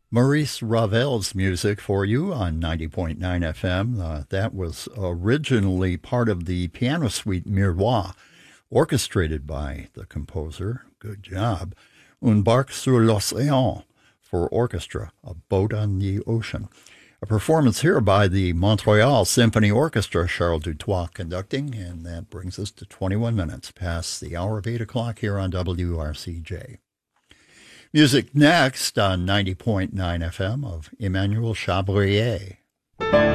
Maurice Ravel's music for you on 90.9 FM. That was originally part of the piano suite Miroir, orchestrated by the composer. Good job. Un barque sur l'océan for orchestra, a boat on the ocean. A performance here by the Montreal Symphony Orchestra, Charles Dutoit conducting, and that brings us to 21 minutes past the hour of 8 o'clock here on WRCJ. Music next on 90.9 FM of Emmanuel Chabrier.